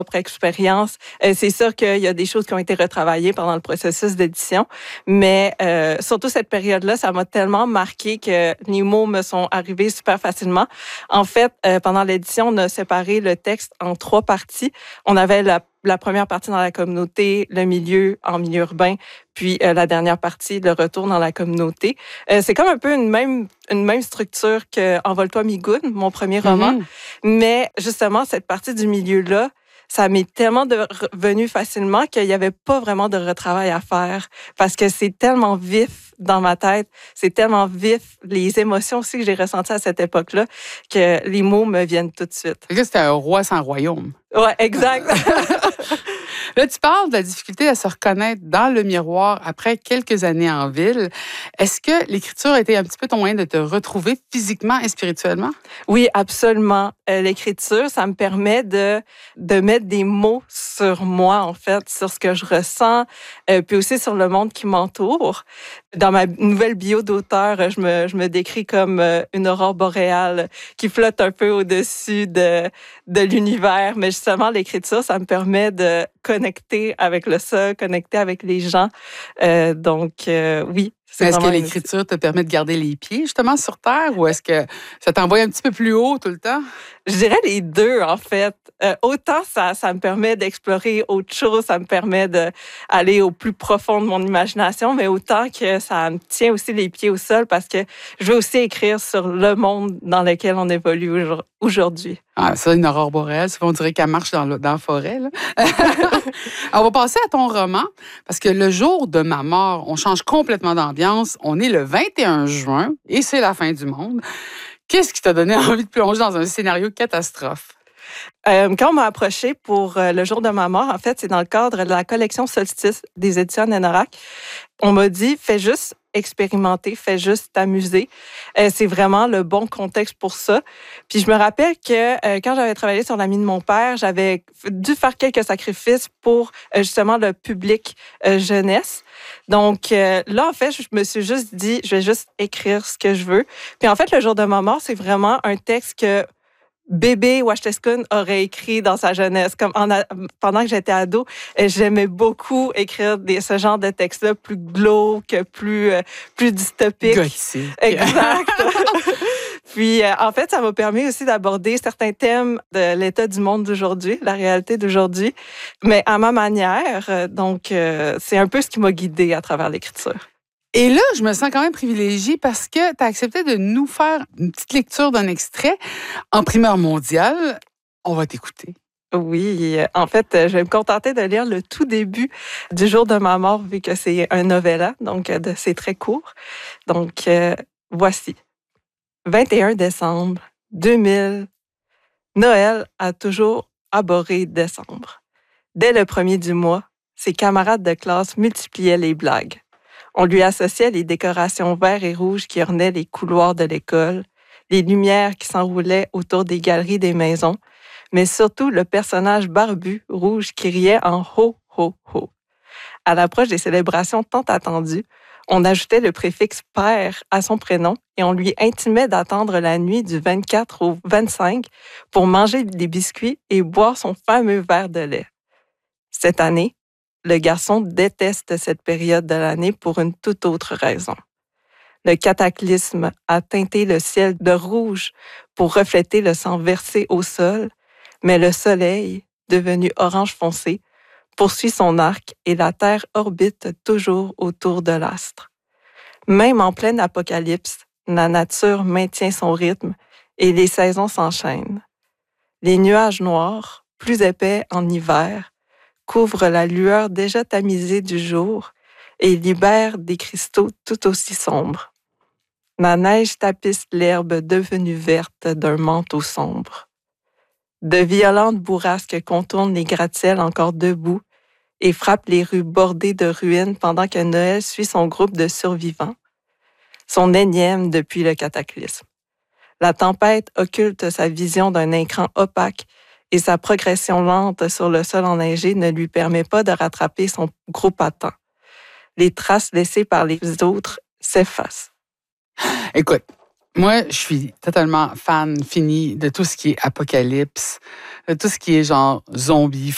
propre expérience. C'est sûr qu'il y a des choses qui ont été retravaillées pendant le processus d'édition, mais surtout cette période-là, ça m'a tellement marqué que les mots me sont arrivés super facilement. En fait, pendant l'édition, on a séparé le texte en 3 parties. On avait la première partie dans la communauté, le milieu en milieu urbain, puis la dernière partie, le retour dans la communauté. C'est comme un peu une même structure que Envole-toi Migoun, mon premier roman. Mais justement, cette partie du milieu-là, ça m'est tellement venu facilement qu'il n'y avait pas vraiment de retravail à faire parce que c'est tellement vif dans ma tête, c'est tellement vif, les émotions aussi que j'ai ressenties à cette époque-là, que les mots me viennent tout de suite. C'est que c'était un roi sans royaume. Ouais, exact. Là, tu parles de la difficulté à se reconnaître dans le miroir après quelques années en ville. Est-ce que l'écriture a été un petit peu ton moyen de te retrouver physiquement et spirituellement? Oui, absolument. L'écriture, ça me permet de mettre des mots sur moi, en fait, sur ce que je ressens, puis aussi sur le monde qui m'entoure. Dans ma nouvelle bio d'auteur, je me décris comme une aurore boréale qui flotte un peu au-dessus de l'univers. Mais justement, l'écriture, ça me permet de connecter avec le sol, connecter avec les gens. Donc, oui. Est-ce que l'écriture te permet de garder les pieds, justement, sur terre, ou est-ce que ça t'envoie un petit peu plus haut tout le temps? Je dirais les deux, en fait. Autant ça me permet d'explorer autre chose, ça me permet d'aller au plus profond de mon imagination, mais autant que ça me tient aussi les pieds au sol parce que je veux aussi écrire sur le monde dans lequel on évolue aujourd'hui. Ah, ça, une aurore boréale, souvent on dirait qu'elle marche dans la forêt. Là. On va passer à ton roman, parce que le jour de ma mort, on change complètement d'ambiance. On est le 21 juin et c'est la fin du monde. Qu'est-ce qui t'a donné envie de plonger dans un scénario catastrophe? Quand on m'a approché pour le jour de ma mort, en fait, c'est dans le cadre de la collection Solstice des éditions Nénorac. On m'a dit, fais juste expérimenter, fais juste t'amuser. C'est vraiment le bon contexte pour ça. Puis je me rappelle que quand j'avais travaillé sur l'ami de mon père, j'avais dû faire quelques sacrifices pour justement le public jeunesse. Donc là, en fait, je me suis juste dit, je vais juste écrire ce que je veux. Puis en fait, le jour de ma mort, c'est vraiment un texte que bébé Washteskun aurait écrit dans sa jeunesse. Comme pendant que j'étais ado, j'aimais beaucoup écrire ce genre de textes-là plus glauques, plus dystopiques. Gothique. Exact. Puis, en fait, ça m'a permis aussi d'aborder certains thèmes de l'état du monde d'aujourd'hui, la réalité d'aujourd'hui, mais à ma manière. Donc, c'est un peu ce qui m'a guidée à travers l'écriture. Et là, je me sens quand même privilégiée parce que tu as accepté de nous faire une petite lecture d'un extrait en primeur mondiale. On va t'écouter. Oui, en fait, je vais me contenter de lire le tout début du jour de ma mort, vu que c'est un novella, donc c'est très court. Donc, voici. 21 décembre 2000. Noël a toujours abhorré décembre. Dès le premier du mois, ses camarades de classe multipliaient les blagues. On lui associait les décorations verts et rouges qui ornaient les couloirs de l'école, les lumières qui s'enroulaient autour des galeries des maisons, mais surtout le personnage barbu rouge qui riait en « ho, ho, ho ». À l'approche des célébrations tant attendues, on ajoutait le préfixe « père » à son prénom et on lui intimait d'attendre la nuit du 24 au 25 pour manger des biscuits et boire son fameux verre de lait. Cette année, le garçon déteste cette période de l'année pour une toute autre raison. Le cataclysme a teinté le ciel de rouge pour refléter le sang versé au sol, mais le soleil, devenu orange foncé, poursuit son arc et la Terre orbite toujours autour de l'astre. Même en plein apocalypse, la nature maintient son rythme et les saisons s'enchaînent. Les nuages noirs, plus épais en hiver, couvrent la lueur déjà tamisée du jour et libèrent des cristaux tout aussi sombres. La neige tapisse l'herbe devenue verte d'un manteau sombre. De violentes bourrasques contournent les gratte-ciels encore debout et frappent les rues bordées de ruines pendant que Noël suit son groupe de survivants. Son énième depuis le cataclysme. La tempête occulte sa vision d'un écran opaque et sa progression lente sur le sol enneigé ne lui permet pas de rattraper son groupe à temps. Les traces laissées par les autres s'effacent. Écoute, moi, je suis totalement fan fini de tout ce qui est apocalypse, de tout ce qui est genre zombies,